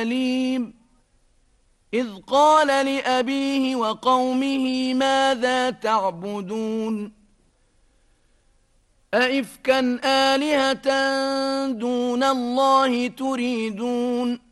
أليم إذ قال لأبيه وقومه ماذا تعبدون أئفكا آلهة دون الله تريدون